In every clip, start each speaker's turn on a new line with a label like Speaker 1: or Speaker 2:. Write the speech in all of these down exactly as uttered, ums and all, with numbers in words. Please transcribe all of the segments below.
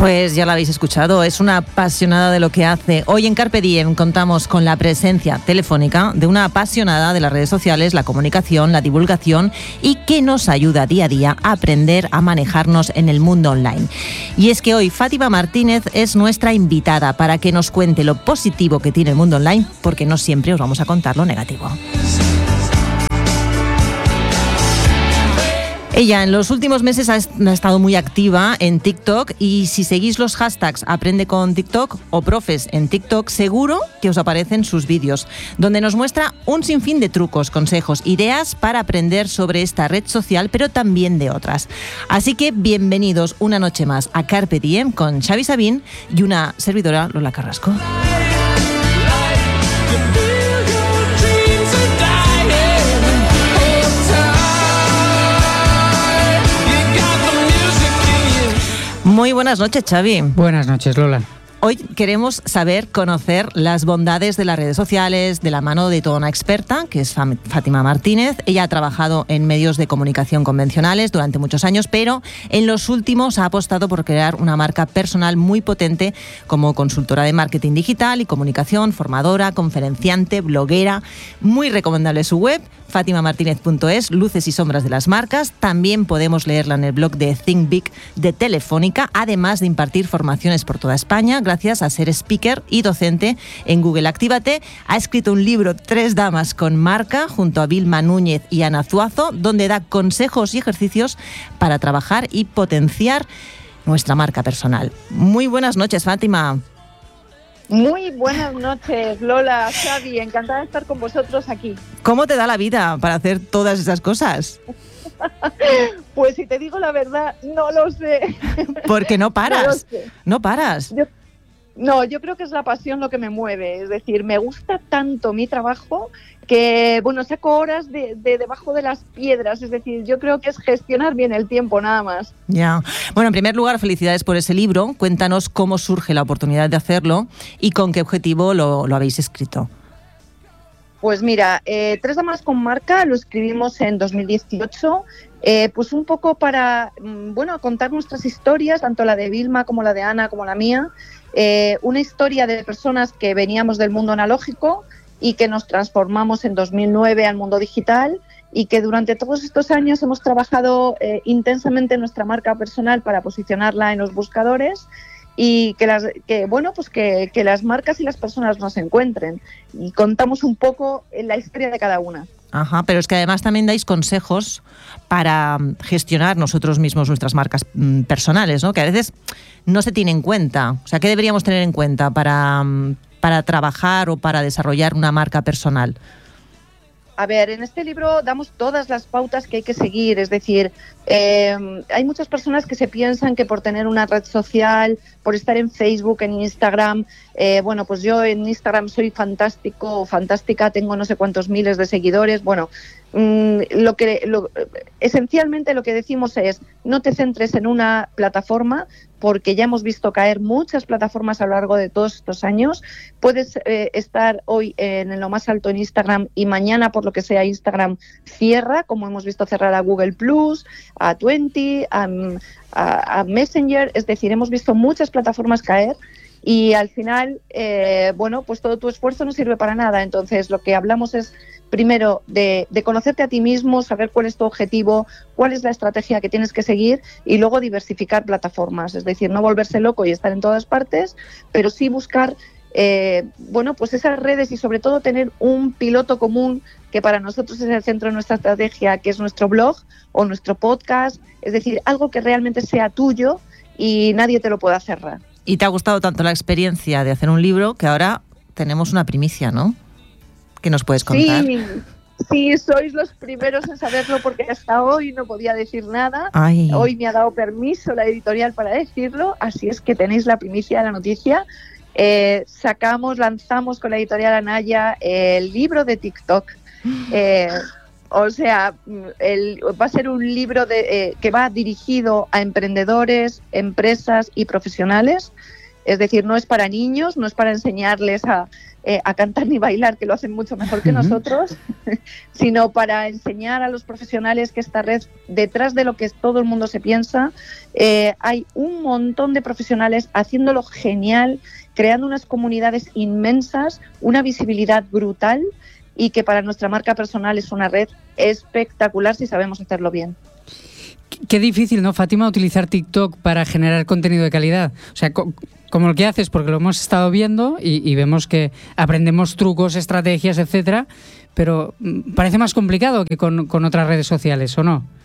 Speaker 1: Pues ya la habéis escuchado, es una apasionada de lo que hace. Hoy en Carpe Diem contamos con la presencia telefónica de una apasionada de las redes sociales, la comunicación, la divulgación y que nos ayuda día a día a aprender a manejarnos en el mundo online. Y es que hoy Fátima Martínez es nuestra invitada para que nos cuente lo positivo que tiene el mundo online, porque no siempre os vamos a contar lo negativo. Ella en los últimos meses ha estado muy activa en TikTok y si seguís los hashtags Aprende con TikTok o Profes en TikTok, seguro que os aparecen sus vídeos, donde nos muestra un sinfín de trucos, consejos, ideas para aprender sobre esta red social, pero también de otras. Así que bienvenidos una noche más a Carpe Diem con Xavi Sabín y una servidora, Lola Carrasco. Muy buenas noches, Xavi.
Speaker 2: Buenas noches, Lola.
Speaker 1: Hoy queremos saber, conocer las bondades de las redes sociales de la mano de toda una experta, que es Fátima Martínez. Ella ha trabajado en medios de comunicación convencionales durante muchos años, pero en los últimos ha apostado por crear una marca personal muy potente como consultora de marketing digital y comunicación, formadora, conferenciante, bloguera. Muy recomendable su web, fátima martínez punto es, luces y sombras de las marcas. También podemos leerla en el blog de Think Big de Telefónica, además de impartir formaciones por toda España, gracias a ser speaker y docente en Google Actívate. Ha escrito un libro, Tres damas con marca, junto a Vilma Núñez y Ana Zuazo, donde da consejos y ejercicios para trabajar y potenciar nuestra marca personal. Muy buenas noches, Fátima.
Speaker 3: Muy buenas noches, Lola, Xavi, encantada de estar con vosotros aquí.
Speaker 1: ¿Cómo te da la vida para hacer todas esas cosas?
Speaker 3: Pues si te digo la verdad, no lo sé.
Speaker 1: Porque no paras, no, no paras.
Speaker 3: Yo, no, yo creo que es la pasión lo que me mueve, es decir, me gusta tanto mi trabajo que, bueno, saco horas de, de debajo de las piedras, es decir, yo creo que es gestionar bien el tiempo, nada más.
Speaker 1: Ya. Bueno, en primer lugar, felicidades por ese libro. Cuéntanos cómo surge la oportunidad de hacerlo y con qué objetivo lo, lo habéis escrito.
Speaker 3: Pues mira, eh, Tres damas con marca lo escribimos en dos mil dieciocho, eh, pues un poco para, bueno, contar nuestras historias, tanto la de Vilma como la de Ana como la mía, eh, una historia de personas que veníamos del mundo analógico y que nos transformamos en dos mil nueve al mundo digital y que durante todos estos años hemos trabajado eh, intensamente en nuestra marca personal para posicionarla en los buscadores y que las que bueno pues que, que las marcas y las personas nos encuentren y contamos un poco la historia de cada una.
Speaker 1: Ajá, pero es que además también dais consejos para gestionar nosotros mismos nuestras marcas mm, personales, ¿no? Que a veces no se tiene en cuenta. O sea, ¿qué deberíamos tener en cuenta para, para trabajar o para desarrollar una marca personal?
Speaker 3: A ver, en este libro damos todas las pautas que hay que seguir, es decir, eh, hay muchas personas que se piensan que por tener una red social, por estar en Facebook, en Instagram, eh, bueno, pues yo en Instagram soy fantástico o fantástica, tengo no sé cuántos miles de seguidores, bueno, mmm, lo que lo, esencialmente lo que decimos es no te centres en una plataforma, porque ya hemos visto caer muchas plataformas a lo largo de todos estos años. Puedes eh, estar hoy en lo más alto en Instagram y mañana, por lo que sea, Instagram cierra, como hemos visto cerrar a Google Plus, a veinte, a, a, a Messenger. Es decir, hemos visto muchas plataformas caer y al final, eh, bueno, pues todo tu esfuerzo no sirve para nada. Entonces, lo que hablamos es primero de, de conocerte a ti mismo, saber cuál es tu objetivo, cuál es la estrategia que tienes que seguir y luego diversificar plataformas, es decir, no volverse loco y estar en todas partes, pero sí buscar eh, bueno, pues esas redes y sobre todo tener un piloto común que para nosotros es el centro de nuestra estrategia, que es nuestro blog o nuestro podcast, es decir, algo que realmente sea tuyo y nadie te lo pueda cerrar.
Speaker 1: Y te ha gustado tanto la experiencia de hacer un libro que ahora tenemos una primicia, ¿no? ¿Qué nos puedes contar?
Speaker 3: Sí, sí, sois los primeros en saberlo porque hasta hoy no podía decir nada.
Speaker 1: Ay.
Speaker 3: Hoy me ha dado permiso la editorial para decirlo, así es que tenéis la primicia de la noticia. Eh, sacamos, lanzamos con la editorial Anaya el libro de TikTok. Eh, o sea, el, va a ser un libro de, eh, que va dirigido a emprendedores, empresas y profesionales. Es decir, no es para niños, no es para enseñarles a, eh, a cantar ni bailar, que lo hacen mucho mejor que uh-huh. nosotros, sino para enseñar a los profesionales que esta red, detrás de lo que todo el mundo se piensa, eh, hay un montón de profesionales haciéndolo genial, creando unas comunidades inmensas, una visibilidad brutal, y que para nuestra marca personal es una red espectacular si sabemos hacerlo bien.
Speaker 2: Qué difícil, ¿no, Fátima, utilizar TikTok para generar contenido de calidad? O sea, co- como lo que haces, porque lo hemos estado viendo y, y vemos que aprendemos trucos, estrategias, etcétera, pero parece más complicado que con, con otras redes sociales, ¿o no?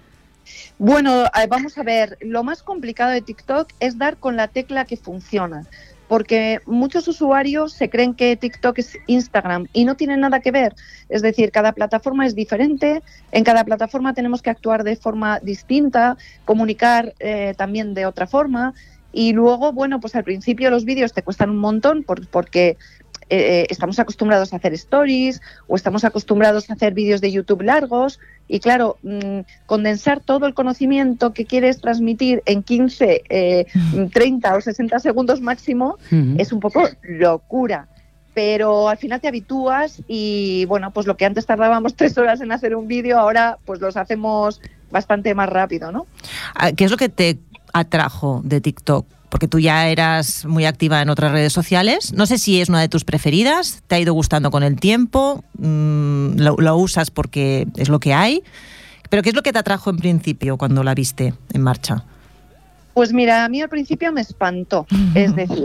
Speaker 3: Bueno, vamos a ver, lo más complicado de TikTok es dar con la tecla que funciona, porque muchos usuarios se creen que TikTok es Instagram y no tiene nada que ver. Es decir, cada plataforma es diferente, en cada plataforma tenemos que actuar de forma distinta, comunicar eh, también de otra forma, y luego, bueno, pues al principio los vídeos te cuestan un montón por, porque eh, estamos acostumbrados a hacer stories o estamos acostumbrados a hacer vídeos de YouTube largos, y claro, mmm, condensar todo el conocimiento que quieres transmitir en quince, eh, treinta o sesenta segundos máximo uh-huh. es un poco locura. Pero al final te habitúas y, bueno, pues lo que antes tardábamos tres horas en hacer un vídeo, ahora pues los hacemos bastante más rápido, ¿no?
Speaker 1: ¿Qué es lo que te atrajo de TikTok? Porque tú ya eras muy activa en otras redes sociales. No sé si es una de tus preferidas, te ha ido gustando con el tiempo, mmm, lo, lo usas porque es lo que hay. Pero ¿qué es lo que te atrajo en principio cuando la viste en marcha?
Speaker 3: Pues mira, a mí al principio me espantó. Es decir,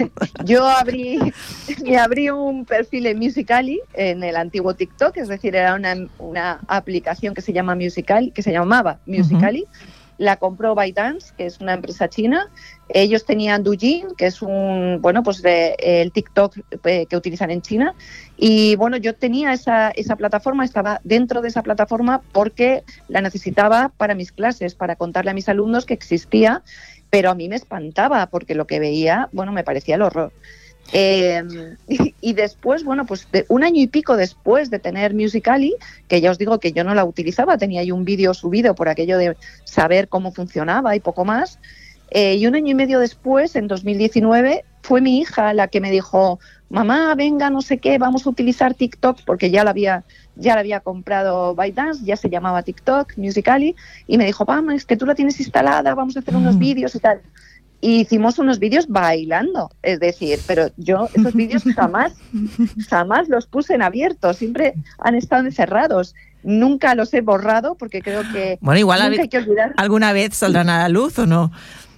Speaker 3: yo abrí, me abrí un perfil en Musical.ly, en el antiguo TikTok, es decir, era una, una aplicación que se llama Musical.ly, que se llamaba Musical.ly. Uh-huh. La compró ByteDance, que es una empresa china. Ellos tenían Douyin, que es un, bueno, pues de, el TikTok eh, que utilizan en China. Y bueno, yo tenía esa, esa plataforma, estaba dentro de esa plataforma porque la necesitaba para mis clases, para contarle a mis alumnos que existía, pero a mí me espantaba porque lo que veía, bueno, me parecía el horror. Eh, y, y después, bueno, pues de un año y pico después de tener Musical.ly, que ya os digo que yo no la utilizaba, tenía ahí un vídeo subido por aquello de saber cómo funcionaba y poco más, eh, y un año y medio después, en dos mil diecinueve, fue mi hija la que me dijo: mamá, venga, no sé qué, vamos a utilizar TikTok, porque ya la había, ya la había comprado ByteDance, ya se llamaba TikTok, Musical.ly, y me dijo: mamá, es que tú la tienes instalada, vamos a hacer unos vídeos y tal. Y hicimos unos vídeos bailando, es decir, pero yo esos vídeos jamás, jamás los puse en abierto, siempre han estado encerrados. Nunca los he borrado porque creo que
Speaker 1: bueno, igual
Speaker 3: nunca hay que olvidar.
Speaker 1: ¿Alguna vez saldrán a la luz o no?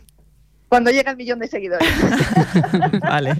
Speaker 3: Cuando llega el millón de seguidores.
Speaker 1: Vale.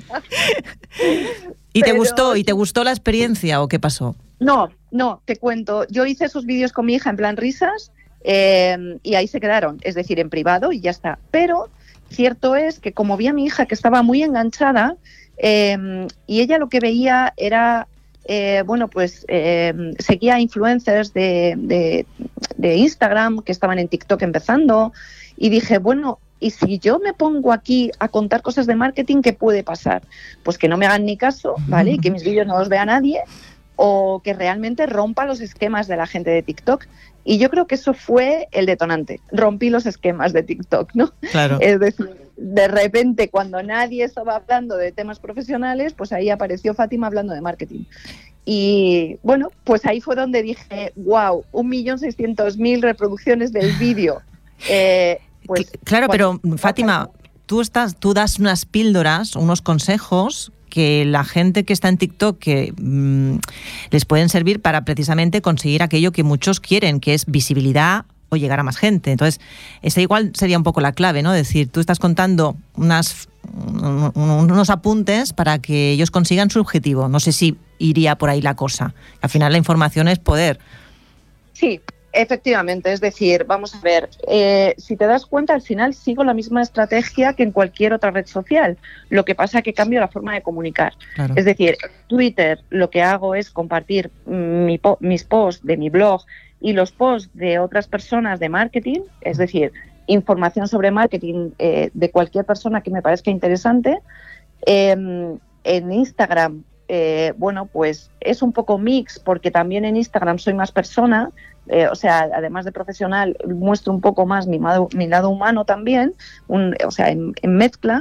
Speaker 1: ¿Y pero... te gustó? ¿Y te gustó la experiencia o qué pasó?
Speaker 3: No, no, te cuento. Yo hice esos vídeos con mi hija en plan risas eh, y ahí se quedaron, es decir, en privado y ya está. Pero cierto es que como vi a mi hija que estaba muy enganchada eh, y ella lo que veía era, eh, bueno, pues eh, seguía influencers de, de, de Instagram que estaban en TikTok empezando, y dije, bueno, ¿y si yo me pongo aquí a contar cosas de marketing, qué puede pasar? Pues que no me hagan ni caso, ¿vale? Y que mis vídeos no los vea nadie, o que realmente rompa los esquemas de la gente de TikTok. Y yo creo que eso fue el detonante. Rompí los esquemas de TikTok, ¿no?
Speaker 1: Claro.
Speaker 3: Es decir, de repente, cuando nadie estaba hablando de temas profesionales, pues ahí apareció Fátima hablando de marketing. Y bueno, pues ahí fue donde dije, wow, un millón seiscientos mil reproducciones del vídeo. Eh, pues,
Speaker 1: claro,
Speaker 3: bueno,
Speaker 1: pero Fátima, tú, estás, tú das unas píldoras, unos consejos que la gente que está en TikTok que mmm, les pueden servir para precisamente conseguir aquello que muchos quieren, que es visibilidad o llegar a más gente. Entonces, esa igual sería un poco la clave, ¿no? Es decir, tú estás contando unas, unos apuntes para que ellos consigan su objetivo. No sé si iría por ahí la cosa. Al final la información es poder.
Speaker 3: Sí. Efectivamente, es decir, vamos a ver, eh, si te das cuenta, al final sigo la misma estrategia que en cualquier otra red social. Lo que pasa es que cambio la forma de comunicar. Claro. Es decir, Twitter lo que hago es compartir mi po- mis posts de mi blog y los posts de otras personas de marketing, es decir, información sobre marketing eh, de cualquier persona que me parezca interesante. Eh, en Instagram, eh, bueno, pues es un poco mix, porque también en Instagram soy más persona. Eh, o sea, además de profesional, muestro un poco más mi, mi lado humano también, un, o sea, en, en mezcla.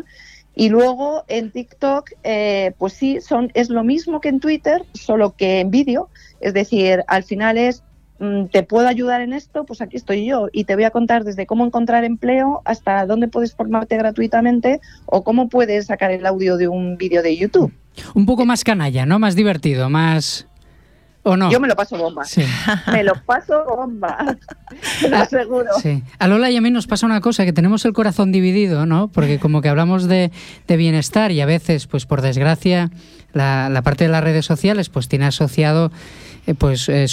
Speaker 3: Y luego en TikTok, eh, pues sí, son, es lo mismo que en Twitter, solo que en vídeo. Es decir, al final es, mmm, te puedo ayudar en esto, pues aquí estoy yo. Y te voy a contar desde cómo encontrar empleo hasta dónde puedes formarte gratuitamente o cómo puedes sacar el audio de un vídeo de YouTube.
Speaker 2: Un poco más canalla, ¿no? Más divertido, más... ¿O no?
Speaker 3: Yo me lo paso bomba.
Speaker 2: Sí.
Speaker 3: Me lo paso bomba. Te lo aseguro.
Speaker 2: Sí. A Lola y a mí nos pasa una cosa, que tenemos el corazón dividido, ¿no? Porque como que hablamos de, de bienestar y a veces, pues por desgracia, la, la parte de las redes sociales pues tiene asociado eh, pues eh,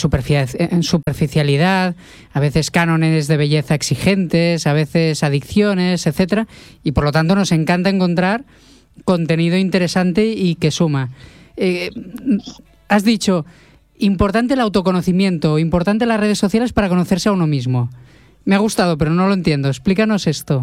Speaker 2: superficialidad, a veces cánones de belleza exigentes, a veces adicciones, etcétera. Y por lo tanto nos encanta encontrar contenido interesante y que suma. Eh, has dicho... Importante el autoconocimiento, importante las redes sociales para conocerse a uno mismo. Me ha gustado, pero no lo entiendo. Explícanos esto.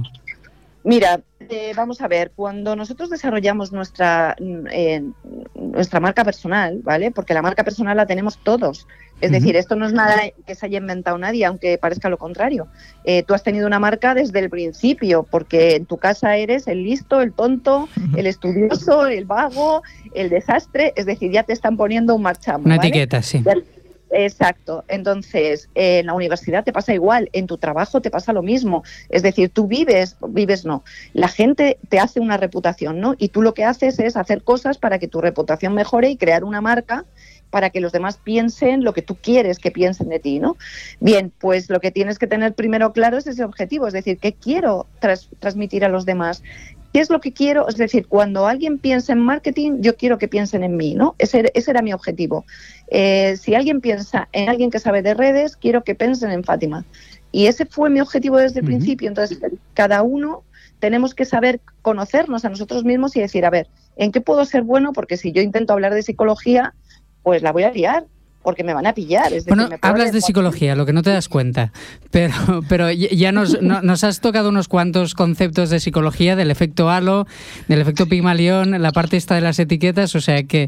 Speaker 3: Mira, eh, vamos a ver, cuando nosotros desarrollamos nuestra, eh, nuestra marca personal, ¿vale? Porque la marca personal la tenemos todos. Es uh-huh. decir, esto no es nada que se haya inventado nadie, aunque parezca lo contrario. Eh, tú has tenido una marca desde el principio, porque en tu casa eres el listo, el tonto, uh-huh. el estudioso, el vago, el desastre. Es decir, ya te están poniendo un marchamo.
Speaker 2: Una
Speaker 3: ¿vale?
Speaker 2: etiqueta, sí.
Speaker 3: Ya, exacto. Entonces, eh, en la universidad te pasa igual, en tu trabajo te pasa lo mismo. Es decir, tú vives, vives no. La gente te hace una reputación, ¿no? Y tú lo que haces es hacer cosas para que tu reputación mejore y crear una marca para que los demás piensen lo que tú quieres que piensen de ti, ¿no? Bien, pues lo que tienes que tener primero claro es ese objetivo, es decir, ¿qué quiero tras, transmitir a los demás? ¿Qué es lo que quiero? Es decir, cuando alguien piensa en marketing, yo quiero que piensen en mí, ¿no? Ese, ese era mi objetivo. Eh, si alguien piensa en alguien que sabe de redes, quiero que piensen en Fátima. Y ese fue mi objetivo desde el uh-huh. principio. Entonces, cada uno tenemos que saber conocernos a nosotros mismos y decir, a ver, ¿en qué puedo ser bueno? Porque si yo intento hablar de psicología, pues la voy a liar, porque me van a pillar. Es
Speaker 2: bueno,
Speaker 3: decir, me
Speaker 2: hablas de psicología, lo que no te das cuenta, pero, pero ya nos, no, nos has tocado unos cuantos conceptos de psicología, del efecto halo, del efecto Pigmalión, la parte esta de las etiquetas, o sea que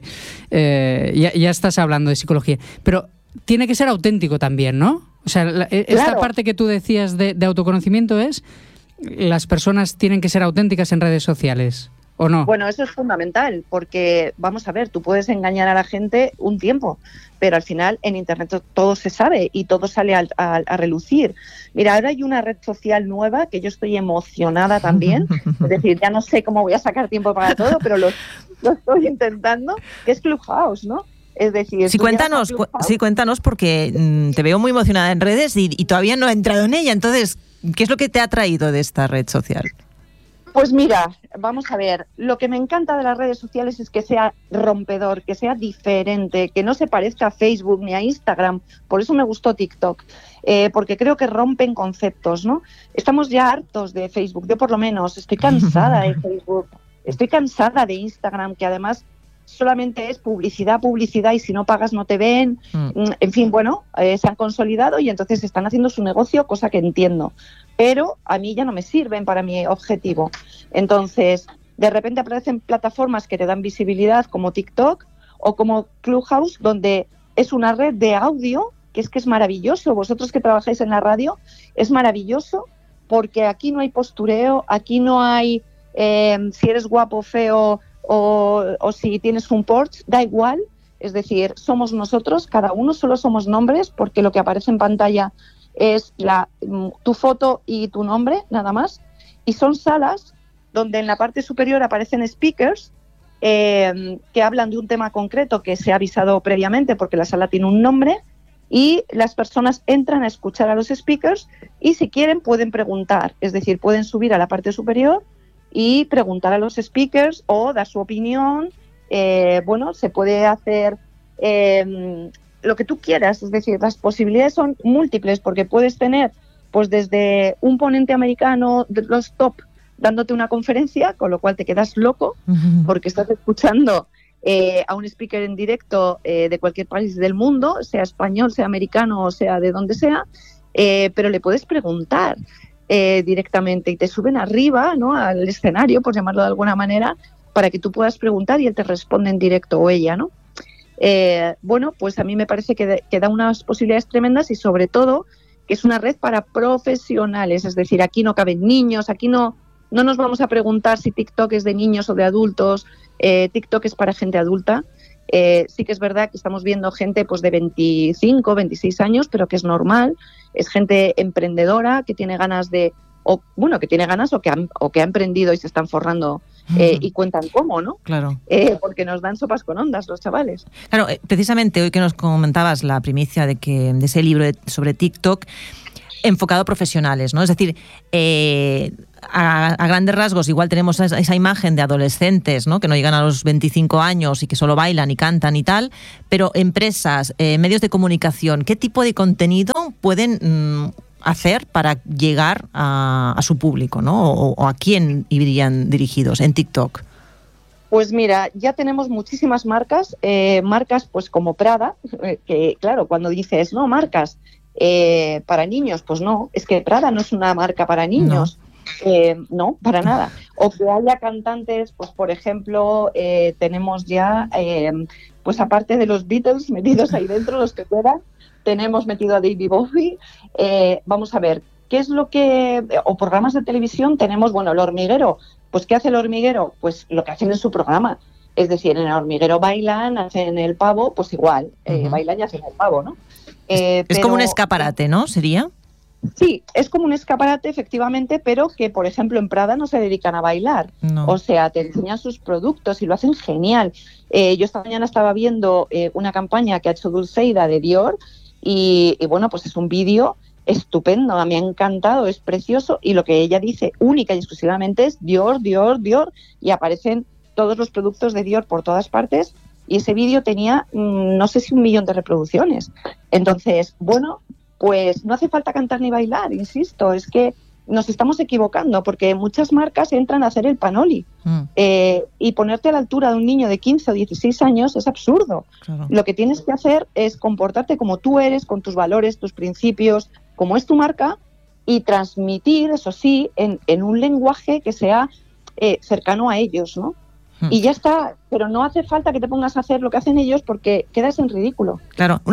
Speaker 2: eh, ya, ya estás hablando de psicología. Pero tiene que ser auténtico también, ¿no? O sea, la, esta
Speaker 3: claro.
Speaker 2: parte que tú decías de, de autoconocimiento es, las personas tienen que ser auténticas en redes sociales. ¿O no?
Speaker 3: Bueno, eso es fundamental, porque vamos a ver, tú puedes engañar a la gente un tiempo, pero al final en Internet todo se sabe y todo sale a, a, a relucir. Mira, ahora hay una red social nueva que yo estoy emocionada también, es decir, ya no sé cómo voy a sacar tiempo para todo, pero lo, lo estoy intentando, que es Clubhouse, ¿no? Es decir,
Speaker 1: sí, cuéntanos, cu- sí, cuéntanos porque mmm, te veo muy emocionada en redes y, y todavía no he entrado en ella, entonces, ¿qué es lo que te ha traído de esta red social?
Speaker 3: Pues mira, vamos a ver, lo que me encanta de las redes sociales es que sea rompedor, que sea diferente, que no se parezca a Facebook ni a Instagram, por eso me gustó TikTok, eh, porque creo que rompen conceptos, ¿no? Estamos ya hartos de Facebook, yo por lo menos estoy cansada de Facebook, estoy cansada de Instagram, que además solamente es publicidad, publicidad y si no pagas no te ven, mm. en fin, bueno, eh, se han consolidado y entonces están haciendo su negocio, cosa que entiendo. Pero a mí ya no me sirven para mi objetivo. Entonces, de repente aparecen plataformas que te dan visibilidad como TikTok o como Clubhouse, donde es una red de audio, que es que es maravilloso. Vosotros que trabajáis en la radio, es maravilloso porque aquí no hay postureo, aquí no hay eh, si eres guapo, feo o, o si tienes un Porsche, da igual. Es decir, somos nosotros, cada uno solo somos nombres porque lo que aparece en pantalla es la, tu foto y tu nombre, nada más. Y son salas donde en la parte superior aparecen speakers eh, que hablan de un tema concreto que se ha avisado previamente porque la sala tiene un nombre y las personas entran a escuchar a los speakers y si quieren pueden preguntar, es decir, pueden subir a la parte superior y preguntar a los speakers o dar su opinión. Eh, bueno, se puede hacer... Eh, lo que tú quieras, es decir, las posibilidades son múltiples porque puedes tener pues desde un ponente americano de los top dándote una conferencia, con lo cual te quedas loco porque estás escuchando eh, a un speaker en directo eh, de cualquier país del mundo, sea español, sea americano o sea de donde sea, eh, pero le puedes preguntar eh, directamente y te suben arriba, ¿no?, al escenario, por llamarlo de alguna manera, para que tú puedas preguntar y él te responde en directo o ella, ¿no? Eh, bueno, pues a mí me parece que, de, que da unas posibilidades tremendas y sobre todo que es una red para profesionales, es decir, aquí no caben niños, aquí no, no nos vamos a preguntar si TikTok es de niños o de adultos, eh, TikTok es para gente adulta. Eh, sí que es verdad que estamos viendo gente pues de veinticinco, veintiséis años, pero que es normal, es gente emprendedora que tiene ganas de, o bueno, que tiene ganas o que, han, o que ha emprendido y se están forrando eh, uh-huh. y cuentan cómo, ¿no?
Speaker 1: Claro.
Speaker 3: Eh, porque nos dan sopas con ondas los chavales.
Speaker 1: Claro, eh, precisamente hoy que nos comentabas la primicia de que de ese libro de, sobre TikTok, enfocado a profesionales, ¿no? Es decir, eh, a, a grandes rasgos igual tenemos esa, esa imagen de adolescentes, ¿no? Que no llegan a los veinticinco años y que solo bailan y cantan y tal, pero empresas, eh, medios de comunicación, ¿qué tipo de contenido pueden mmm, hacer para llegar a, a su público, ¿no? O, o a quién irían dirigidos en TikTok.
Speaker 3: Pues mira, ya tenemos muchísimas marcas, eh, marcas pues como Prada, eh, que claro, cuando dices, no, marcas eh, para niños, pues no, es que Prada no es una marca para niños, no, eh, no para nada. O que haya cantantes, pues por ejemplo, eh, tenemos ya, eh, pues aparte de los Beatles metidos ahí dentro, los que quedan, tenemos metido a David Bowie, eh, vamos a ver, ¿qué es lo que, o programas de televisión tenemos, bueno, El Hormiguero, pues ¿qué hace El Hormiguero? Pues lo que hacen en su programa, es decir, en El Hormiguero bailan, hacen el pavo, pues igual, eh, uh-huh. bailan y hacen el pavo, ¿no?
Speaker 1: Eh, es pero, como un escaparate, ¿no? ¿Sería?
Speaker 3: Sí, es como un escaparate, efectivamente, pero que, por ejemplo, en Prada no se dedican a bailar. No. O sea, te enseñan sus productos y lo hacen genial. Eh, yo esta mañana estaba viendo eh, una campaña que ha hecho Dulceida de Dior y, y bueno, pues es un vídeo estupendo, me ha encantado, es precioso y lo que ella dice única y exclusivamente es Dior, Dior, Dior y aparecen todos los productos de Dior por todas partes y ese vídeo tenía mmm, no sé si un millón de reproducciones. Entonces, bueno, pues no hace falta cantar ni bailar, insisto, es que nos estamos equivocando porque muchas marcas entran a hacer el panoli mm. eh, y ponerte a la altura de un niño de quince o dieciséis años es absurdo. Claro. Lo que tienes que hacer es comportarte como tú eres, con tus valores, tus principios, como es tu marca y transmitir, eso sí, en, en un lenguaje que sea eh, cercano a ellos, ¿no? Mm. Y ya está, pero no hace falta que te pongas a hacer lo que hacen ellos porque quedas en ridículo.
Speaker 1: Claro.